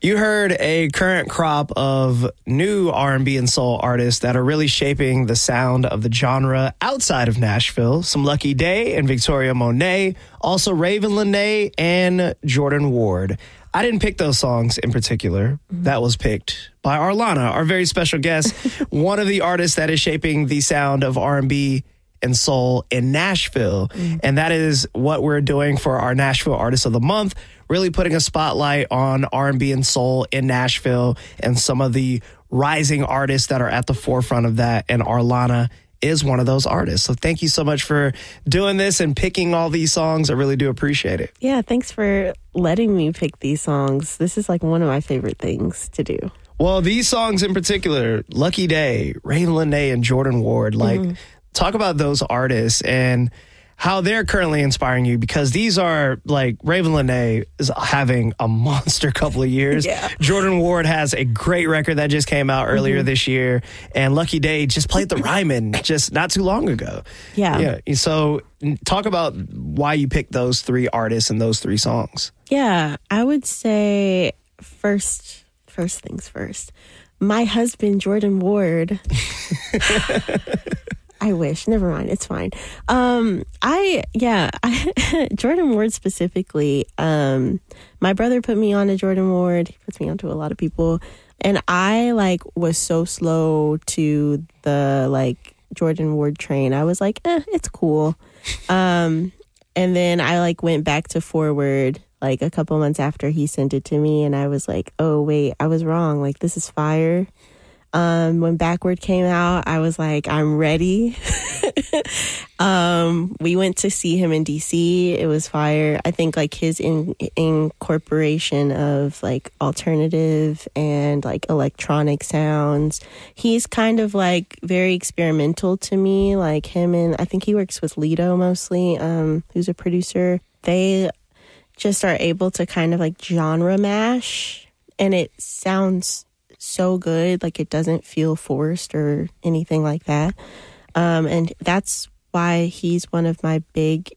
You heard a current crop of new R&B and soul artists that are really shaping the sound of the genre outside of Nashville. Some Lucky Daye and Victoria Monet, also Raven Lenae and Jordan Ward. I didn't pick those songs in particular. That was picked by Arlana, our very special guest, one of the artists that is shaping the sound of R&B and soul in Nashville. And that is what we're doing for our Nashville Artist of the Month, really putting a spotlight on R&B and soul in Nashville and some of the rising artists that are at the forefront of that. And Arlana is one of those artists. So thank you so much for doing this and picking all these songs. I really do appreciate it. Yeah, thanks for letting me pick these songs. This is like one of my favorite things to do. Well, these songs in particular, Lucky Daye, Raven Lenae, and Jordan Ward, talk about those artists and how they're currently inspiring you, because these are like Raven Lenae is having a monster couple of years. Yeah. Jordan Ward has a great record that just came out earlier this year. And Lucky Daye just played the Ryman just not too long ago. Yeah. So talk about why you picked those three artists and those three songs. Yeah, I would say first things first. My husband, Jordan Ward. I wish. Never mind. It's fine. Jordan Ward specifically. My brother put me on to Jordan Ward. He puts me onto a lot of people. And I was so slow to the Jordan Ward train. I was like, it's cool. And then I went back to Forward a couple months after he sent it to me, and I was like, oh wait, I was wrong. This is fire. When Backward came out, I was like, I'm ready. We went to see him in DC. It was fire. I think his incorporation of alternative and electronic sounds. He's kind of very experimental to me. Him, and I think he works with Lido mostly, who's a producer. They just are able to kind of genre mash, and it sounds so good. It doesn't feel forced or anything like that. And that's why he's one of my big